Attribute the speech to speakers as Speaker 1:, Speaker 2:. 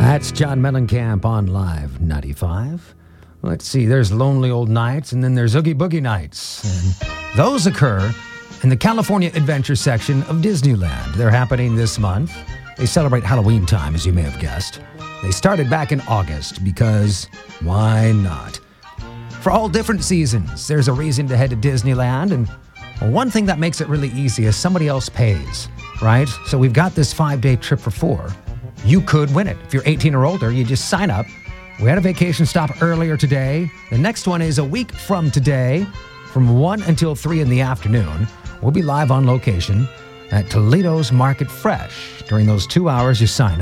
Speaker 1: That's John Mellencamp on Live 95. Let's see, there's Lonely Old Nights, and then there's Oogie Boogie Nights. And those occur in the California Adventure section of Disneyland. They're happening this month. They celebrate Halloween time, as you may have guessed. They started back in August because why not? For all different seasons, there's a reason to head to Disneyland, and one thing that makes it really easy is somebody else pays, right? So we've got this 5-day trip for 4. You could win it. If you're 18 or older, you just sign up. We had a vacation stop earlier today. The next one is a week from today, from 1 until 3 in the afternoon. We'll be live on location at Toledo's Market Fresh. During those 2 hours, you sign up.